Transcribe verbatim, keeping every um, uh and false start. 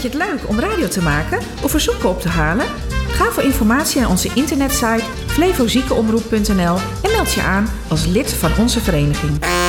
je het leuk om radio te maken of verzoeken op te halen? Ga voor informatie naar onze internetsite flevoziekenomroep punt n l en meld je aan als lid van onze vereniging.